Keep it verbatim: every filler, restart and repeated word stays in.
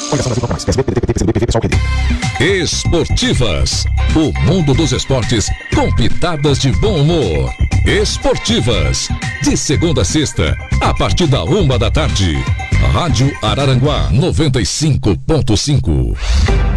Esportivas, o mundo dos esportes com pitadas de bom humor. Esportivas, de segunda a sexta, a partir da uma da tarde. Rádio Araranguá noventa e cinco ponto cinco.